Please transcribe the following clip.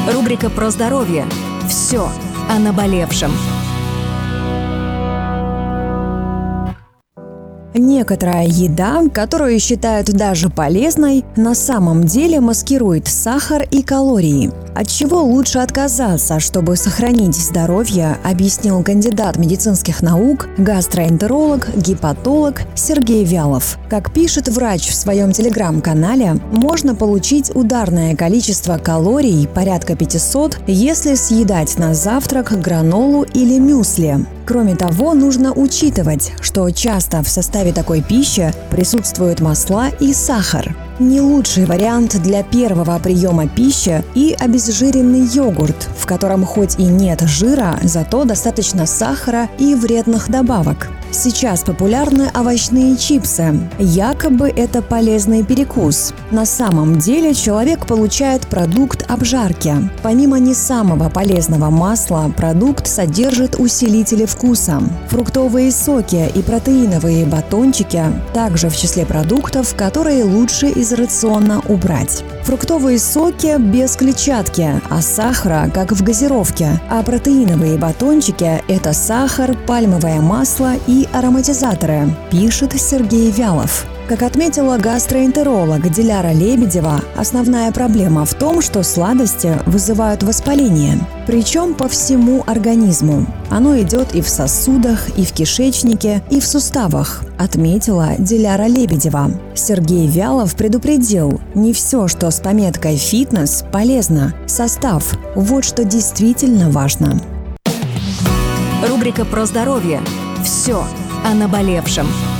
Рубрика про здоровье. Все о наболевшем. Некоторая еда, которую считают даже полезной, на самом деле маскирует сахар и калории. От чего лучше отказаться, чтобы сохранить здоровье, объяснил кандидат медицинских наук, гастроэнтеролог, гепатолог Сергей Вялов. Как пишет врач в своем телеграм-канале, можно получить ударное количество калорий, порядка 500, если съедать на завтрак гранолу или мюсли. Кроме того, нужно учитывать, что часто в составе такой пищи присутствуют масла и сахар. Не лучший вариант для первого приема пищи и обезжиренный йогурт, в котором хоть и нет жира, зато достаточно сахара и вредных добавок. Сейчас популярны овощные чипсы. Якобы это полезный перекус. На самом деле человек получает продукт обжарки. Помимо не самого полезного масла, продукт содержит усилители вкуса. Фруктовые соки и протеиновые батончики также в числе продуктов, которые лучше из рациона убрать. Фруктовые соки без клетчатки, а сахара, как в газировке, а протеиновые батончики – это сахар, пальмовое масло и ароматизаторы, пишет Сергей Вялов. Как отметила гастроэнтеролог Диляра Лебедева, основная проблема в том, что сладости вызывают воспаление, причем по всему организму. Оно идет и в сосудах, и в кишечнике, и в суставах, отметила Диляра Лебедева. Сергей Вялов предупредил, не все, что с пометкой «фитнес», полезно. Состав – вот что действительно важно. Рубрика про здоровье. Все о наболевшем.